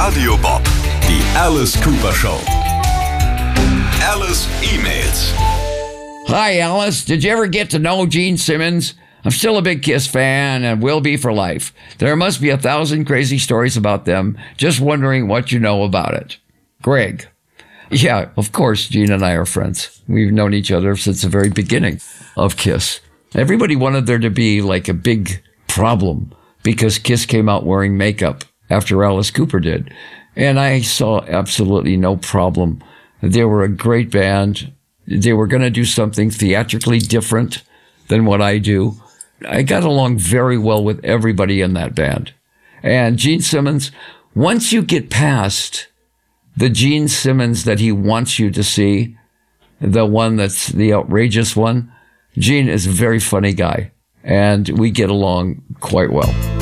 Radio Bob, die Alice Cooper Show. Alice emails. Hi, Alice. Did you ever get to know Gene Simmons? I'm still a big Kiss fan and will be for life. There must be 1,000 crazy stories about them. Just wondering what you know about it. Greg. Yeah, of course, Gene and I are friends. We've known each other since the very beginning of Kiss. Everybody wanted there to be like a big problem because Kiss came out wearing makeup after Alice Cooper did. And I saw absolutely no problem. They were a great band. They were going to do something theatrically different than what I do. I got along very well with everybody in that band. And Gene Simmons, once you get past the Gene Simmons that he wants you to see, the one that's the outrageous one, Gene is a very funny guy, and we get along quite well.